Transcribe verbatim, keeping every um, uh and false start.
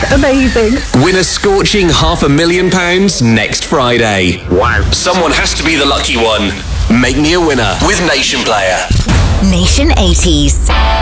Amazing. Win a scorching half a million pounds next Friday. Wow. Someone has to be the lucky one. Make me a winner with Nation Player. Nation eighties.